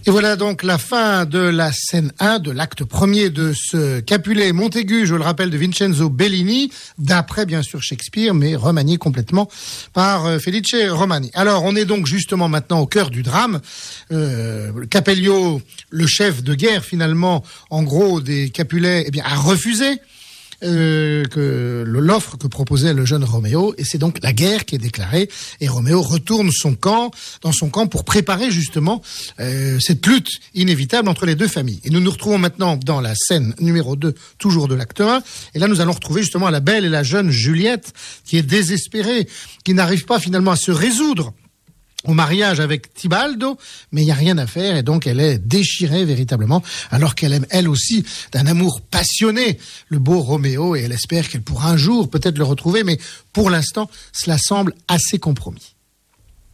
Et voilà donc la fin de la scène 1 de l'acte premier de ce Capulet Montaigu, je le rappelle, de Vincenzo Bellini, d'après bien sûr Shakespeare, mais remanié complètement par Felice Romani. Alors on est donc justement maintenant au cœur du drame. Capello, le chef de guerre finalement, en gros des Capulets, a refusé que l'offre que proposait le jeune Roméo, et c'est donc la guerre qui est déclarée, et Roméo retourne dans son camp pour préparer justement cette lutte inévitable entre les deux familles. Et nous nous retrouvons maintenant dans la scène numéro 2, toujours de l'acte 1, et là nous allons retrouver justement la belle et la jeune Juliette, qui est désespérée, qui n'arrive pas finalement à se résoudre au mariage avec Tibaldo, mais il n'y a rien à faire, et donc elle est déchirée véritablement, alors qu'elle aime elle aussi d'un amour passionné le beau Roméo, et elle espère qu'elle pourra un jour peut-être le retrouver, mais pour l'instant cela semble assez compromis.